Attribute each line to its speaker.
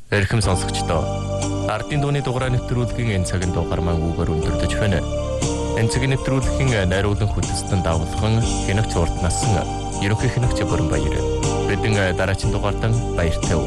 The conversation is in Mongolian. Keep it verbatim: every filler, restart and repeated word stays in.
Speaker 1: Эрхэм сонсогчдоо, ардын дууны дугаараа нэвтрүүлгийн энэ цагийн дугаар маань үгээр өндөрлөж байна. Энэ цагийн нэвтрүүлгийн найруулан хөтөлбөртөнд давуулхан хянагч урд насан ерөнхий хянагч Бүрэн Баяр. Бидэн дараагийн дугаартан баяртай